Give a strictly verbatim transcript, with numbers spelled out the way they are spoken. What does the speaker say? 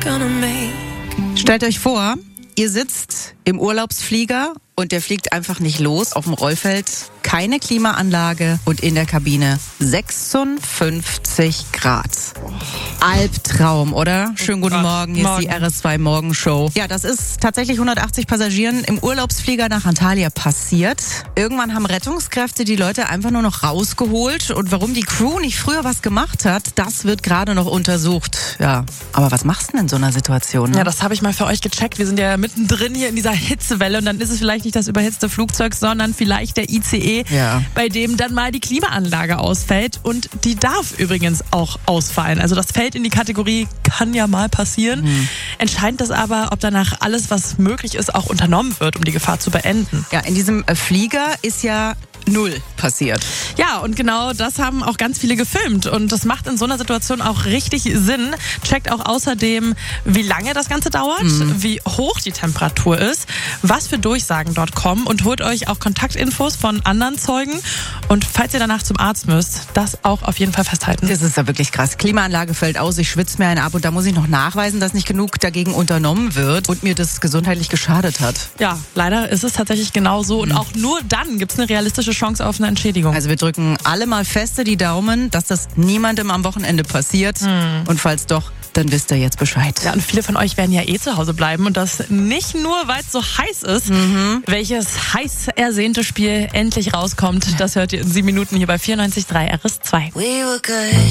Stellt euch vor, ihr sitzt im Urlaubsflieger und der fliegt einfach nicht los auf dem Rollfeld. Keine Klimaanlage und in der Kabine sechsundfünfzig Grad. Albtraum, oder? Schönen guten Morgen, hier ist die R S zwei Morgenshow. Ja, das ist tatsächlich hundertachtzig Passagieren im Urlaubsflieger nach Antalya passiert. Irgendwann haben Rettungskräfte die Leute einfach nur noch rausgeholt. Und warum die Crew nicht früher was gemacht hat, das wird gerade noch untersucht. Ja, aber was machst du denn in so einer Situation? Ne? Ja, das habe ich mal für euch gecheckt. Wir sind ja mittendrin hier in dieser Hitzewelle und dann ist es vielleicht nicht das überhitzte Flugzeug, sondern vielleicht der I C E, ja. bei dem dann mal die Klimaanlage ausfällt. Und die darf übrigens auch ausfallen. Also das fällt in die Kategorie, kann ja mal passieren. Mhm. Entscheidend ist aber, ob danach alles, was möglich ist, auch unternommen wird, um die Gefahr zu beenden. Ja, in diesem Flieger ist ja null passiert. Ja, und genau das haben auch ganz viele gefilmt. Und das macht in so einer Situation auch richtig Sinn. Checkt auch außerdem, wie lange das Ganze dauert, mhm. wie hoch die Temperatur ist, was für Durchsagen dort kommen und holt euch auch Kontaktinfos von anderen Zeugen. Und falls ihr danach zum Arzt müsst, das auch auf jeden Fall festhalten. Das ist ja wirklich krass. Klimaanlage fällt aus, ich schwitze mir einen ab und da muss ich noch nachweisen, dass nicht genug dagegen unternommen wird und mir das gesundheitlich geschadet hat. Ja, leider ist es tatsächlich genau so. Und mhm. auch nur dann gibt es eine realistische Chance auf eine Entschädigung. Also wir drücken alle mal feste die Daumen, dass das niemandem am Wochenende passiert. Mhm. Und falls doch, dann wisst ihr jetzt Bescheid. Ja, und viele von euch werden ja eh zu Hause bleiben und das nicht nur, weil es so heiß ist. Mhm. Welches heiß ersehnte Spiel endlich rauskommt, das hört ihr in sieben Minuten hier bei vierundneunzig Komma drei R S zwei. We were good.